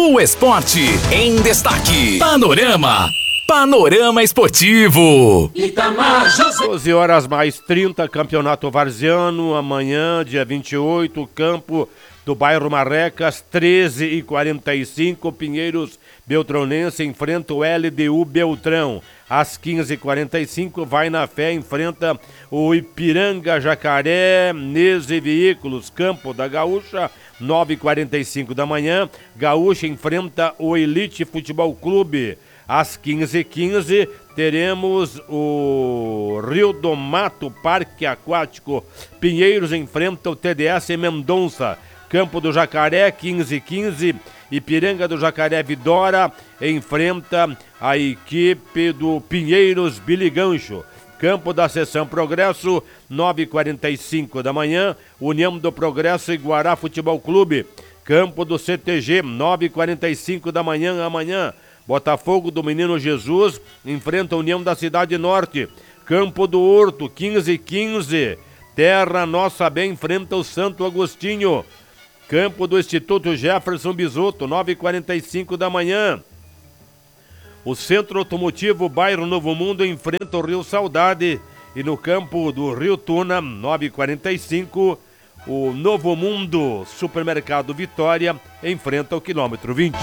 O esporte em destaque. Panorama Esportivo. Itamar, 12 horas mais 30, Campeonato Varziano, amanhã, dia 28, campo do bairro Marrecas, 13h45, Pinheiros Beltronense enfrenta o LDU Beltrão. Às 15h45, Vai na Fé enfrenta o Ipiranga Jacaré, Nese Veículos, campo da Gaúcha, 9h45 da manhã, Gaúcha enfrenta o Elite Futebol Clube. Às 15h15, teremos o Rio do Mato Parque Aquático. Pinheiros enfrenta o TDS Mendonça. Campo do Jacaré, 15h15. Ipiranga do Jacaré Vidora enfrenta a equipe do Pinheiros Biligancho. Campo da Seção Progresso, 9h45 da manhã. União do Progresso e Guará Futebol Clube. Campo do CTG, 9h45 da manhã amanhã. Botafogo do Menino Jesus enfrenta a União da Cidade Norte. Campo do Horto, 15h15. Terra Nossa Bem enfrenta o Santo Agostinho. Campo do Instituto Jefferson Bisoto, 9h45 da manhã. O Centro Automotivo Bairro Novo Mundo enfrenta o Rio Saudade. E no campo do Rio Tuna, 9h45, o Novo Mundo Supermercado Vitória enfrenta o quilômetro 20.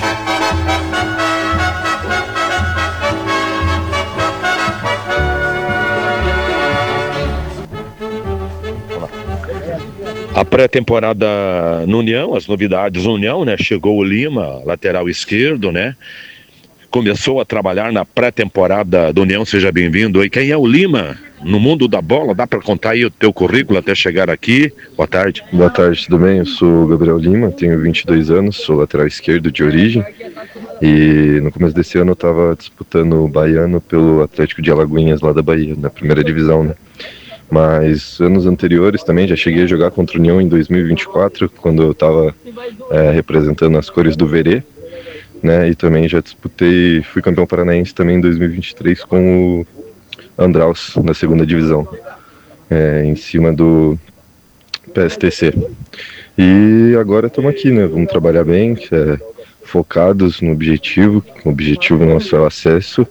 A pré-temporada no União, as novidades no União, né? Chegou o Lima, lateral esquerdo, né? Começou a trabalhar na pré-temporada do União, seja bem-vindo. E quem é o Lima no mundo da bola? Dá para contar aí o teu currículo até chegar aqui? Boa tarde. Boa tarde, tudo bem? Eu sou o Gabriel Lima, tenho 22 anos, sou lateral esquerdo de origem. E no começo desse ano eu estava disputando o Baiano pelo Atlético de Alagoinhas, lá da Bahia, na primeira divisão, né? Mas anos anteriores também já cheguei a jogar contra o União em 2024, quando eu estava representando as cores do Verê, né? E também já disputei, fui campeão paranaense também em 2023 com o Andraus, na segunda divisão, em cima do PSTC. E agora estamos aqui, né? Vamos trabalhar bem, focados no objetivo. O objetivo nosso é o acesso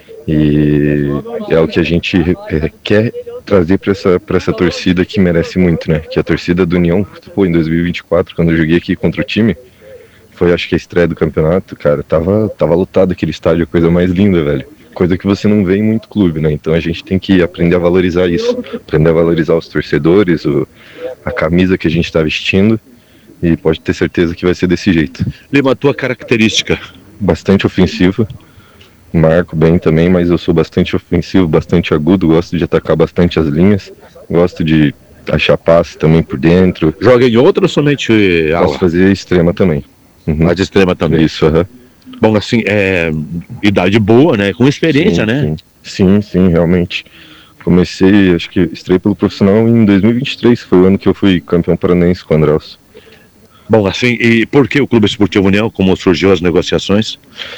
e é o que a gente quer trazer para essa torcida que merece muito, né? Que a torcida do União, em 2024, quando eu joguei aqui contra o time, foi acho que a estreia do campeonato, cara, tava lotado aquele estádio, a coisa mais linda, velho. Coisa que você não vê em muito clube, né? Então a gente tem que aprender a valorizar isso, aprender a valorizar os torcedores, a camisa que a gente tá vestindo, e pode ter certeza que vai ser desse jeito. Lima, a tua característica? Bastante ofensivo, marco bem também, mas eu sou bastante ofensivo, bastante agudo, gosto de atacar bastante as linhas, gosto de achar passe também por dentro. Joga em outra ou somente ala? Posso fazer extrema também. A de extrema também? Isso, aham. Bom, assim, idade boa, né? Com experiência, sim, né? Sim, realmente. Comecei, acho que estreiei pelo profissional em 2023, foi o ano que eu fui campeão paranaense com o Andraus. Bom, assim, e por que o Clube Esportivo União? Como surgiu as negociações?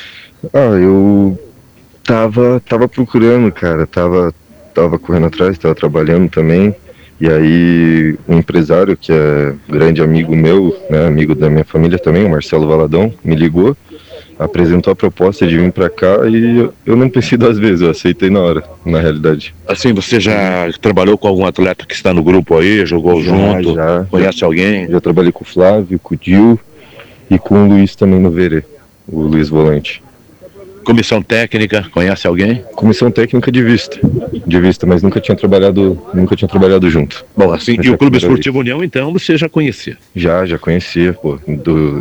Eu tava procurando, cara, tava correndo atrás, tava trabalhando também, e aí um empresário que é grande amigo meu, né, amigo da minha família também, o Marcelo Valadão, me ligou, apresentou a proposta de vir pra cá e eu não pensei 2 vezes, eu aceitei na hora, na realidade. Assim, você já trabalhou com algum atleta que está no grupo aí, jogou junto, conhece alguém? Já trabalhei com o Flávio, com o Dil e com o Luiz também no Verê, o Luiz Volante. Comissão técnica, conhece alguém? Comissão técnica de vista, mas nunca tinha trabalhado junto. Bom, assim, e o Clube Esportivo União, então, você já conhecia? Já conhecia, pô. Do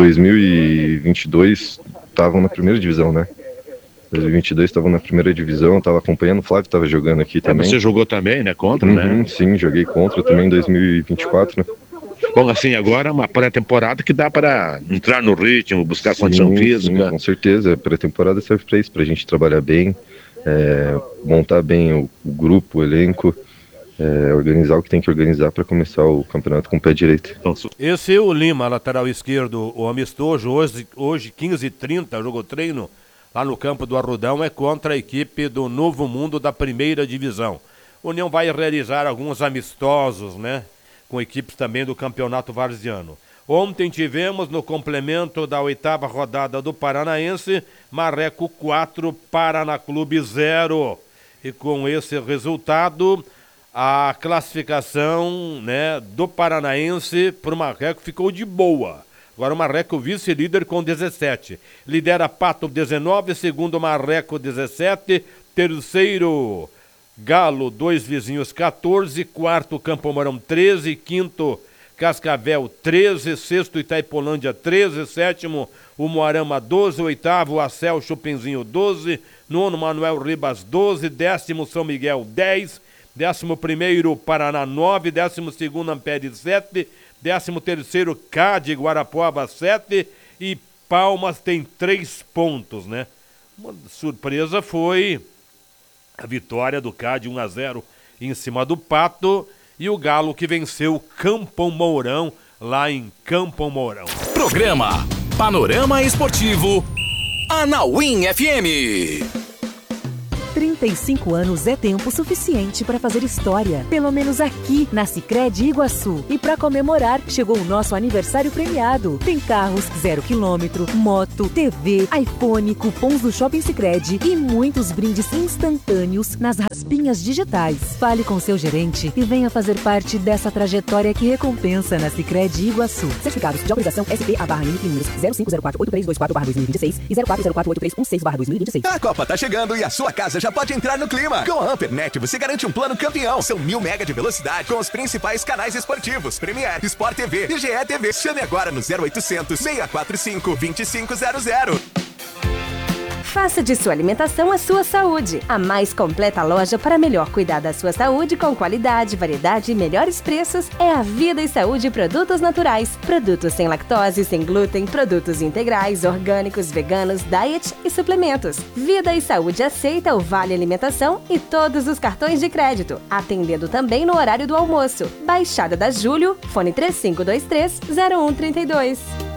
2022 estavam na primeira divisão, né? 2022 estavam na primeira divisão, tava acompanhando, o Flávio tava jogando aqui também. Você jogou também, né, contra, né? Sim, joguei contra também em 2024, né? Bom, assim, agora uma pré-temporada que dá para entrar no ritmo, buscar condição física. Sim, com certeza, a pré-temporada serve para isso, pra gente trabalhar bem, montar bem o grupo, o elenco, organizar o que tem que organizar para começar o campeonato com o pé direito. Esse é o Lima, lateral esquerdo, o amistoso, hoje 15h30, jogo treino, lá no campo do Arrudão, é contra a equipe do Novo Mundo da primeira divisão. O União vai realizar alguns amistosos, né? Com equipes também do Campeonato Varziano. Ontem tivemos, no complemento da 8ª rodada do Paranaense, Marreco 4, Paraná Clube 0. E com esse resultado, a classificação, né, do Paranaense para o Marreco ficou de boa. Agora o Marreco vice-líder com 17. Lidera Pato 19, segundo Marreco 17, terceiro Galo, 2 vizinhos 14, quarto Campo Mourão 13, quinto Cascavel 13, sexto Itaipolândia 13, sétimo o Moarama 12, oitavo Acel Chupinzinho 12, nono Manuel Ribas 12, décimo São Miguel 10, 11º Paraná 9, 12º Ampere 7, 13º CAD Guarapuava 7 e Palmas tem 3 pontos, né? Uma surpresa foi a vitória do CAD 1-0 em cima do Pato e o Galo que venceu Campo Mourão lá em Campo Mourão. Programa Panorama Esportivo Anauim FM. 35 anos é tempo suficiente para fazer história, pelo menos aqui na Sicredi Iguaçu. E para comemorar, chegou o nosso aniversário premiado. Tem carros 0 km, moto, TV, iPhone, cupons do Shopping Sicredi e muitos brindes instantâneos nas raspinhas digitais. Fale com seu gerente e venha fazer parte dessa trajetória que recompensa na Sicredi Iguaçu. Certificados de autorização SP/N números 05048324/2026 e 04048316/2026. A Copa tá chegando e a sua casa já pode entrar no clima. Com a Ampernet você garante um plano campeão. São 1000 mega de velocidade com os principais canais esportivos: Premier, Sport TV e GE TV. Chame agora no 0800 645 2500. Faça de sua alimentação a sua saúde. A mais completa loja para melhor cuidar da sua saúde com qualidade, variedade e melhores preços é a Vida e Saúde Produtos Naturais. Produtos sem lactose, sem glúten, produtos integrais, orgânicos, veganos, diet e suplementos. Vida e Saúde aceita o Vale Alimentação e todos os cartões de crédito, atendendo também no horário do almoço. Baixada da Júlio, fone 3523-0132.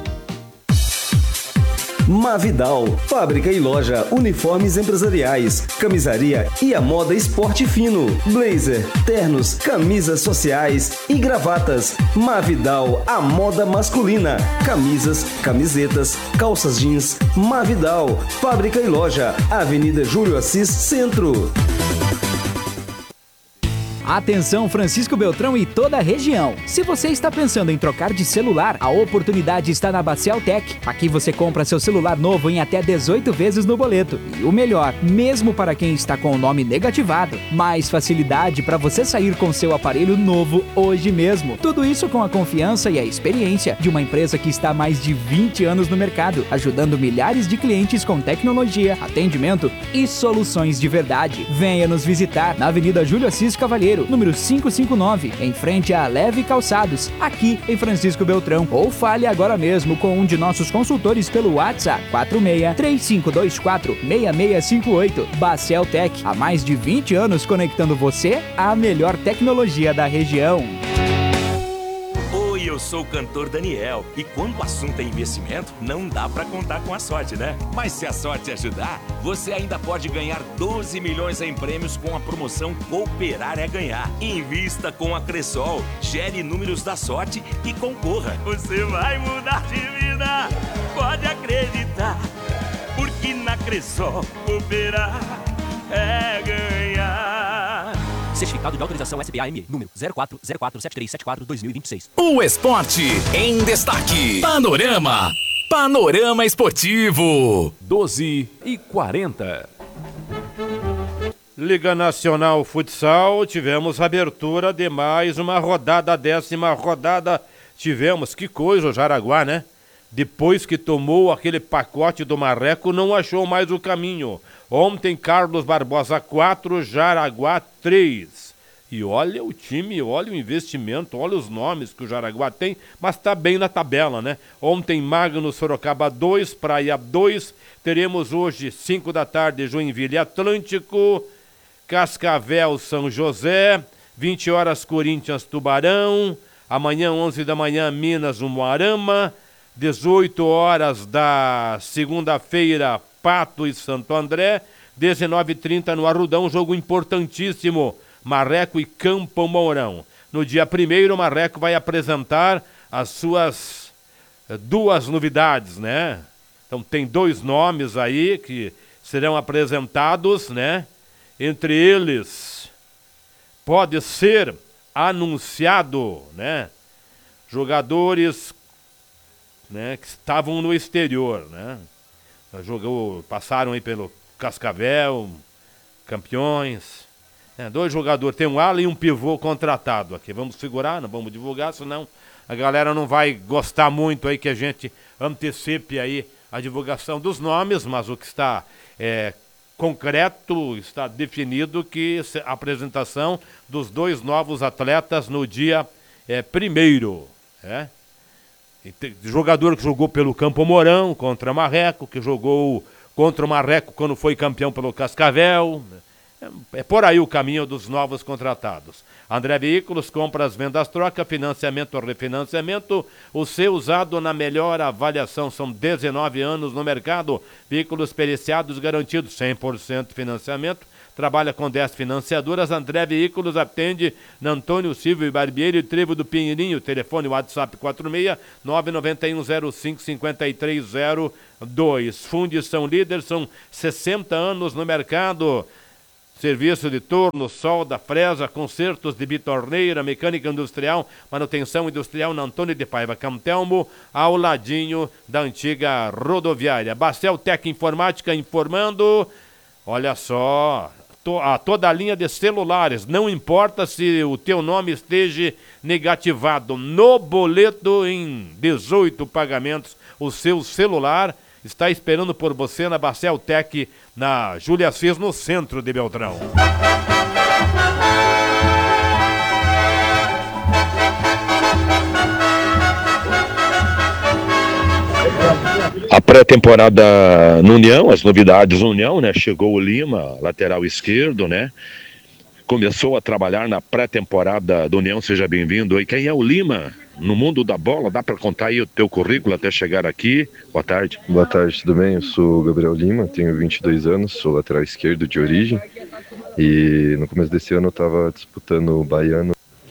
Mavidal, fábrica e loja, uniformes empresariais, camisaria e a moda esporte fino, blazer, ternos, camisas sociais e gravatas. Mavidal, a moda masculina, camisas, camisetas, calças jeans. Mavidal, fábrica e loja, Avenida Júlio Assis, Centro. Atenção Francisco Beltrão e toda a região. Se você está pensando em trocar de celular, a oportunidade está na Bacial Tech. Aqui você compra seu celular novo em até 18 vezes no boleto. E o melhor, mesmo para quem está com o nome negativado, mais facilidade para você sair com seu aparelho novo hoje mesmo. Tudo isso com a confiança e a experiência de uma empresa que está há mais de 20 anos no mercado, ajudando milhares de clientes com tecnologia, atendimento e soluções de verdade. Venha nos visitar na Avenida Júlio Assis Cavalheiro, número 559, em frente à Leve Calçados, aqui em Francisco Beltrão. Ou fale agora mesmo com um de nossos consultores pelo WhatsApp 46-3524-6658. Baciel Tech, há mais de 20 anos conectando você à melhor tecnologia da região. Eu sou o cantor Daniel e quando o assunto é investimento, não dá pra contar com a sorte, né? Mas se a sorte ajudar, você ainda pode ganhar 12 milhões em prêmios com a promoção Cooperar é Ganhar. Invista com a Cressol, gere números da sorte e concorra. Você vai mudar de vida, pode acreditar, porque na Cressol Cooperar é ganhar. Certificado de autorização SPAM, número 04047374-2026. O esporte em destaque. Panorama Esportivo. 12h40. Liga Nacional Futsal, tivemos abertura de mais uma rodada, a 10ª rodada. Tivemos, que coisa o Jaraguá, né? Depois que tomou aquele pacote do Marreco, não achou mais o caminho. Ontem, Carlos Barbosa 4, Jaraguá 3. E olha o time, olha o investimento, olha os nomes que o Jaraguá tem, mas tá bem na tabela, né? Ontem, Magno Sorocaba 2, Praia 2. Teremos hoje, 5 da tarde, Joinville Atlântico, Cascavel São José, 20 horas Corinthians Tubarão, amanhã 11 da manhã Minas Umuarama, 18 horas da segunda-feira Pato e Santo André, 19h30 no Arrudão, jogo importantíssimo, Marreco e Campo Mourão. No dia 1º, o Marreco vai apresentar as suas duas novidades, né? Então tem 2 nomes aí que serão apresentados, né? Entre eles, pode ser anunciado, né? Jogadores, né, que estavam no exterior, né? Passaram aí pelo Cascavel, Campeões. 2 jogadores, tem um ala e um pivô contratado aqui. Vamos segurar, não vamos divulgar, senão a galera não vai gostar muito aí que a gente antecipe aí a divulgação dos nomes, mas o que está concreto, está definido que a apresentação dos 2 novos atletas no dia 1º, né? Jogador que jogou pelo Campo Mourão contra Marreco, que jogou contra o Marreco quando foi campeão pelo Cascavel. É por aí o caminho dos novos contratados. André Veículos, compras, vendas, troca, financiamento, refinanciamento. O seu usado na melhor avaliação. São 19 anos no mercado. Veículos periciados garantidos, 100% financiamento. Trabalha com 10 financiadoras. André Veículos atende na Antônio Silvio e Barbeiro e Trevo do Pinheirinho. Telefone WhatsApp 46 991 05 5302. Fundição Líder, são 60 anos no mercado. Serviço de torno, solda, fresa, consertos de bitorneira, mecânica industrial, manutenção industrial na Antônio de Paiva Cantelmo, ao ladinho da antiga rodoviária. Bastel Tec Informática informando, olha só, toda a linha de celulares, não importa se o teu nome esteja negativado no boleto em 18 pagamentos, o seu celular está esperando por você na Bastel Tec, na Júlia Assis, no centro de Beltrão. A pré-temporada no União, as novidades no União, né? Chegou o Lima, lateral esquerdo, né? Começou a trabalhar na pré-temporada do União, seja bem-vindo. E quem é o Lima? No mundo da bola, dá para contar aí o teu currículo até chegar aqui? Boa tarde. Boa tarde, tudo bem? Eu sou o Gabriel Lima, tenho 22 anos, sou lateral esquerdo de origem. E no começo desse ano eu estava disputando o Baiano.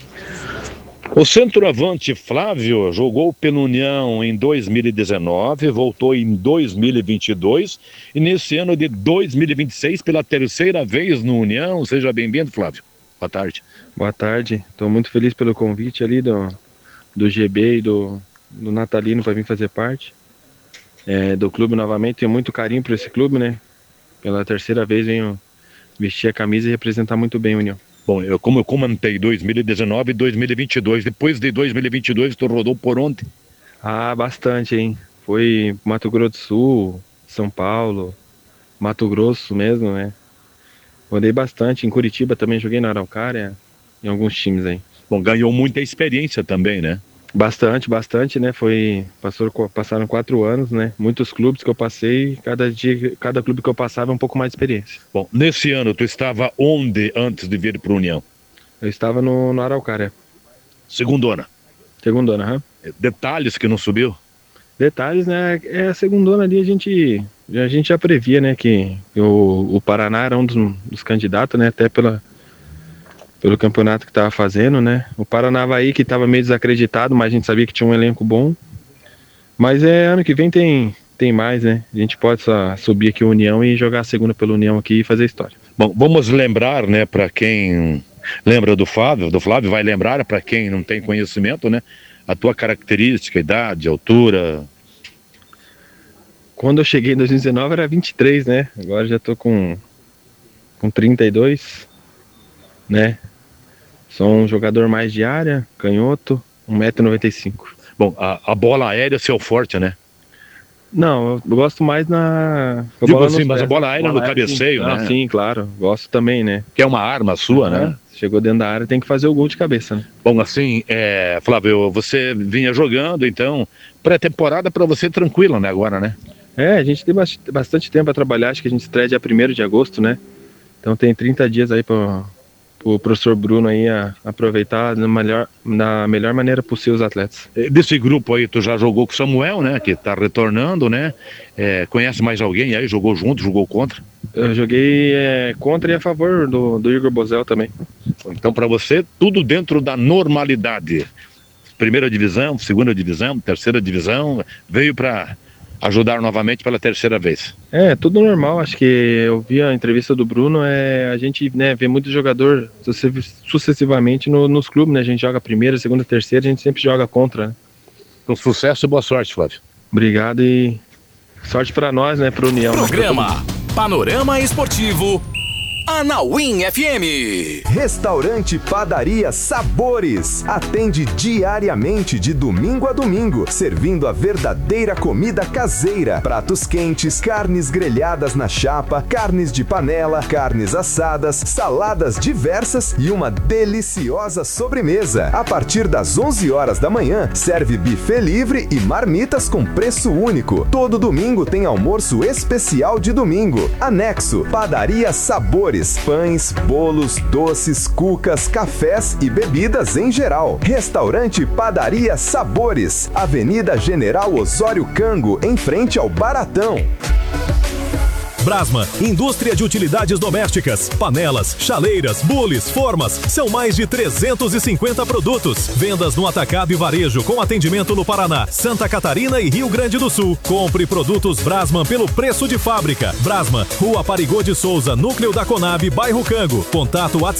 O centroavante Flávio jogou pelo União em 2019, voltou em 2022 e nesse ano de 2026 pela 3ª vez no União. Seja bem-vindo, Flávio. Boa tarde. Boa tarde. Estou muito feliz pelo convite ali do GB e do Natalino para vir fazer parte do clube novamente. Tenho muito carinho por esse clube, né? Pela 3ª vez venho vestir a camisa e representar muito bem a União. Bom, como eu comentei, 2019 e 2022. Depois de 2022, tu rodou por onde? Ah, bastante, hein? Foi Mato Grosso do Sul, São Paulo, Mato Grosso mesmo, né? Rodei bastante. Em Curitiba também joguei na Araucária, em alguns times aí. Bom, ganhou muita experiência também, né? Bastante, né? Passaram 4 anos, né? Muitos clubes que eu passei, cada clube que eu passava um pouco mais de experiência. Bom, nesse ano, tu estava onde antes de vir para o União? Eu estava no Araucária. Segundona? Segundona, aham. Detalhes que não subiu? Detalhes, né? A segundona ali a gente já previa, né? Que o Paraná era um dos candidatos, né? Até pelo campeonato que estava fazendo, né? O Paranavaí que estava meio desacreditado, mas a gente sabia que tinha um elenco bom. Mas ano que vem tem mais, né? A gente pode só subir aqui o União e jogar a segunda pela União aqui e fazer história. Bom, vamos lembrar, né, para quem lembra do Flávio vai lembrar, para quem não tem conhecimento, né? A tua característica, idade, altura. Quando eu cheguei em 2019 era 23, né? Agora já tô com 32, né? Sou um jogador mais de área, canhoto, 1,95 m. Bom, a bola aérea é seu forte, né? Não, eu gosto mais mas a bola aérea no cabeceio, né? Sim, claro, gosto também, né? Que é uma arma sua, né? Chegou dentro da área, tem que fazer o gol de cabeça, né? Bom, assim, Flávio, você vinha jogando, então, pré-temporada para você tranquila, né, agora, né? A gente tem bastante tempo para trabalhar, acho que a gente estreia dia 1º de agosto, né? Então tem 30 dias aí para o professor Bruno aí aproveitar da melhor maneira possível os atletas. Desse grupo aí, tu já jogou com o Samuel, né? Que tá retornando, né? Conhece mais alguém aí? Jogou junto, jogou contra? Eu joguei contra e a favor do Igor Bozel também. Então para você, tudo dentro da normalidade. primeira divisão, segunda divisão, terceira divisão, veio para ajudar novamente pela terceira vez. Tudo normal. Acho que eu vi a entrevista do Bruno, a gente, né, vê muito jogador sucessivamente nos clubes, né? A gente joga primeira, segunda, terceira, a gente sempre joga contra, né? Um sucesso e boa sorte, Flávio. Obrigado e sorte para nós, né, para União. Programa Panorama Esportivo Anauim FM. Restaurante Padaria Sabores. Atende diariamente de domingo a domingo, servindo a verdadeira comida caseira. Pratos quentes, carnes grelhadas na chapa, carnes de panela, carnes assadas, saladas diversas e uma deliciosa sobremesa. A partir das 11 horas da manhã, serve buffet livre e marmitas com preço único. Todo domingo tem almoço especial de domingo. Anexo Padaria Sabores. Pães, bolos, doces, cucas, cafés e bebidas em geral. Restaurante Padaria Sabores, Avenida General Osório Cango, em frente ao Baratão. Brasma, indústria de utilidades domésticas, panelas, chaleiras, bules, formas, são mais de 350 produtos. Vendas no atacado e varejo com atendimento no Paraná, Santa Catarina e Rio Grande do Sul. Compre produtos Brasman pelo preço de fábrica. Brasman, Rua Parigô de Souza, Núcleo da Conab, bairro Cango. Contato WhatsApp